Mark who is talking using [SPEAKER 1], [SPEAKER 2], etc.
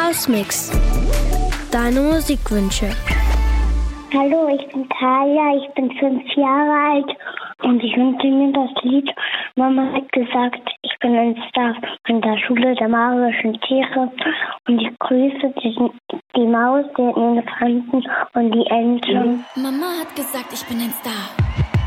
[SPEAKER 1] Hausmix. Deine Musikwünsche.
[SPEAKER 2] Hallo, ich bin Talia, ich bin 5 Jahre alt und ich wünsche mir das Lied Mama hat gesagt, ich bin ein Star von der Schule der magischen Tiere und ich grüße die Maus, den Elefanten und die Ente.
[SPEAKER 3] Mama hat gesagt, ich bin ein Star.